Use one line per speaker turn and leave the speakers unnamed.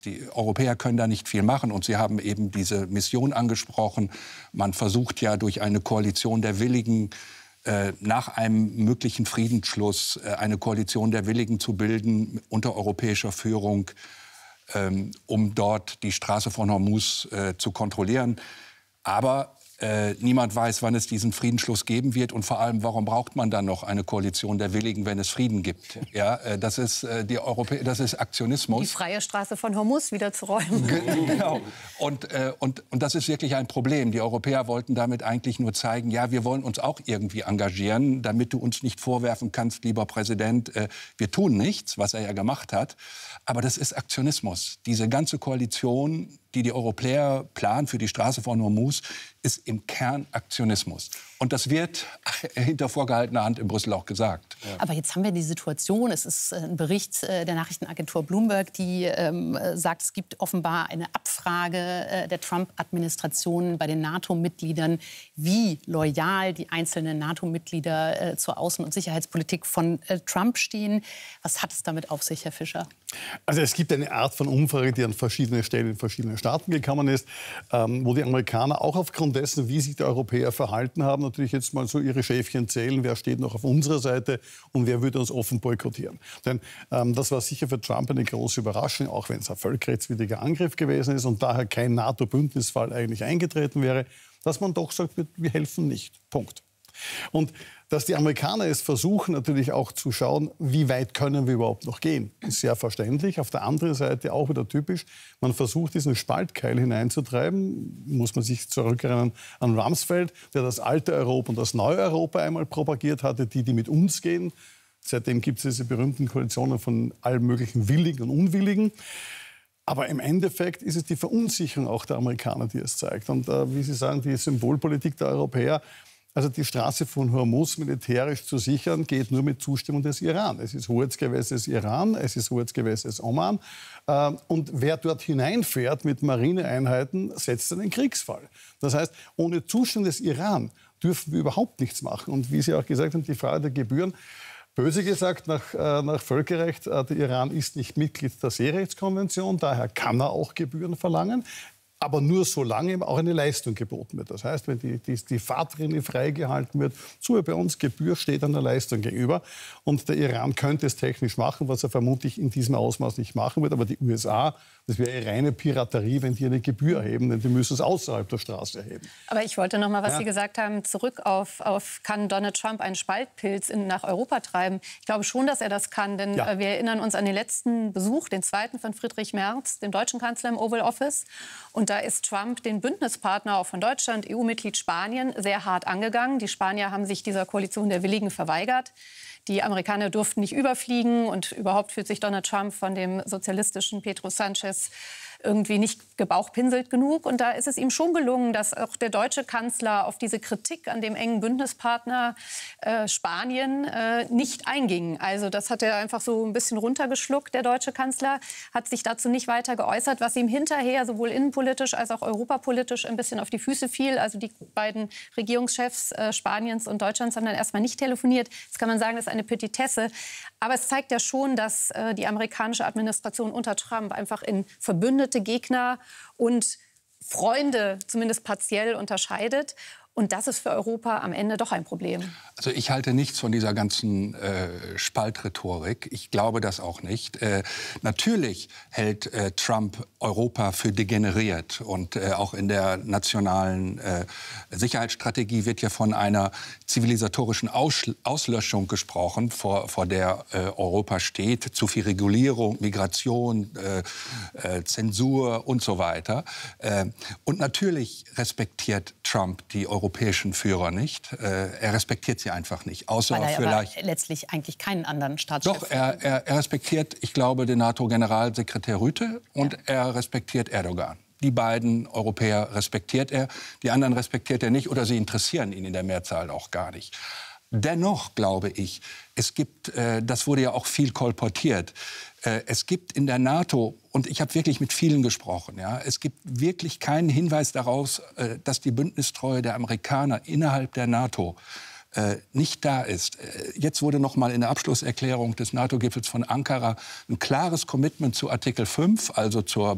Die Europäer können da nicht viel machen. Und Sie haben eben diese Mission angesprochen. Man versucht ja durch eine Koalition der Willigen, nach einem möglichen Friedensschluss, eine Koalition der Willigen zu bilden unter europäischer Führung, um dort die Straße von Hormuz zu kontrollieren. Aber niemand weiß, wann es diesen Friedensschluss geben wird. Und vor allem, warum braucht man dann noch eine Koalition der Willigen, wenn es Frieden gibt? Ja, das ist das ist Aktionismus.
Die freie Straße von Hormuz wieder zu räumen.
Genau. Und das ist wirklich ein Problem. Die Europäer wollten damit eigentlich nur zeigen, ja, wir wollen uns auch irgendwie engagieren, damit du uns nicht vorwerfen kannst, lieber Präsident, wir tun nichts, was er ja gemacht hat. Aber das ist Aktionismus. Diese ganze Koalition, die Europäer planen für die Straße von Hormuz, ist im Kern Aktionismus. Und das wird hinter vorgehaltener Hand in Brüssel auch gesagt.
Ja. Aber jetzt haben wir die Situation, es ist ein Bericht der Nachrichtenagentur Bloomberg, die sagt, es gibt offenbar eine Abfrage der Trump-Administration bei den NATO-Mitgliedern, wie loyal die einzelnen NATO-Mitglieder zur Außen- und Sicherheitspolitik von Trump stehen. Was hat es damit auf sich, Herr Fischer?
Also es gibt eine Art von Umfrage, die an verschiedenen Stellen in verschiedenen Staaten gekommen ist, wo die Amerikaner auch aufgrund dessen, wie sich die Europäer verhalten haben, natürlich jetzt mal so ihre Schäfchen zählen, wer steht noch auf unserer Seite und wer würde uns offen boykottieren. Denn das war sicher für Trump eine große Überraschung, auch wenn es ein völkerrechtswidriger Angriff gewesen ist und daher kein NATO-Bündnisfall eigentlich eingetreten wäre, dass man doch sagt, wir helfen nicht. Punkt. Und dass die Amerikaner es versuchen, natürlich auch zu schauen, wie weit können wir überhaupt noch gehen, ist sehr verständlich. Auf der anderen Seite auch wieder typisch, man versucht, diesen Spaltkeil hineinzutreiben. Muss man sich zurückerinnern an Rumsfeld, der das alte Europa und das neue Europa einmal propagiert hatte, die mit uns gehen. Seitdem gibt es diese berühmten Koalitionen von allen möglichen Willigen und Unwilligen. Aber im Endeffekt ist es die Verunsicherung auch der Amerikaner, die es zeigt. Und wie Sie sagen, die Symbolpolitik der Europäer, also die Straße von Hormuz militärisch zu sichern, geht nur mit Zustimmung des Iran. Es ist Hoheitsgewässes Iran, es ist Hoheitsgewässes Oman. Und wer dort hineinfährt mit Marineeinheiten, setzt einen Kriegsfall. Das heißt, ohne Zustimmung des Iran dürfen wir überhaupt nichts machen. Und wie Sie auch gesagt haben, die Frage der Gebühren. Böse gesagt, nach Völkerrecht, der Iran ist nicht Mitglied der Seerechtskonvention, daher kann er auch Gebühren verlangen. Aber nur solange auch eine Leistung geboten wird. Das heißt, wenn die Fahrtrinne freigehalten wird, so wie bei uns, Gebühr steht einer Leistung gegenüber. Und der Iran könnte es technisch machen, was er vermutlich in diesem Ausmaß nicht machen wird. Aber die USA, das wäre reine Piraterie, wenn die eine Gebühr erheben, denn die müssen es außerhalb der Straße erheben.
Aber ich wollte noch mal, was Sie gesagt haben, zurück auf kann Donald Trump einen Spaltpilz nach Europa treiben? Ich glaube schon, dass er das kann, denn wir erinnern uns an den letzten Besuch, den zweiten von Friedrich Merz, dem deutschen Kanzler im Oval Office. Und da ist Trump den Bündnispartner auch von Deutschland, EU-Mitglied Spanien, sehr hart angegangen. Die Spanier haben sich dieser Koalition der Willigen verweigert. Die Amerikaner durften nicht überfliegen und überhaupt fühlt sich Donald Trump von dem sozialistischen Pedro Sánchez irgendwie nicht gebauchpinselt genug. Und da ist es ihm schon gelungen, dass auch der deutsche Kanzler auf diese Kritik an dem engen Bündnispartner Spanien nicht einging. Also das hat er einfach so ein bisschen runtergeschluckt, der deutsche Kanzler, hat sich dazu nicht weiter geäußert, was ihm hinterher sowohl innenpolitisch als auch europapolitisch ein bisschen auf die Füße fiel. Also die beiden Regierungschefs Spaniens und Deutschlands haben dann erstmal nicht telefoniert. Das kann man sagen, das ist eine Petitesse. Aber es zeigt ja schon, dass die amerikanische Administration unter Trump einfach in verbündete Gegner und Freunde zumindest partiell unterscheidet. Und das ist für Europa am Ende doch ein Problem.
Also ich halte nichts von dieser ganzen Spaltrhetorik. Ich glaube das auch nicht. Natürlich hält Trump Europa für degeneriert. Und auch in der nationalen Sicherheitsstrategie wird ja von einer zivilisatorischen Auslöschung gesprochen, vor der Europa steht. Zu viel Regulierung, Migration, Zensur und so weiter. Und natürlich respektiert Trump die europäischen Führer nicht. Er respektiert sie einfach nicht. Außer
weil er
vielleicht
aber letztlich eigentlich keinen anderen Staatschef.
Doch, er respektiert, ich glaube, den NATO-Generalsekretär Rüte und er respektiert Erdogan. Die beiden Europäer respektiert er, die anderen respektiert er nicht oder sie interessieren ihn in der Mehrzahl auch gar nicht. Dennoch glaube ich, es gibt, das wurde ja auch viel kolportiert, es gibt in der NATO, und ich habe wirklich mit vielen gesprochen, es gibt wirklich keinen Hinweis darauf, dass die Bündnistreue der Amerikaner innerhalb der NATO nicht da ist. Jetzt wurde noch mal in der Abschlusserklärung des NATO-Gipfels von Ankara ein klares Commitment zu Artikel 5, also zur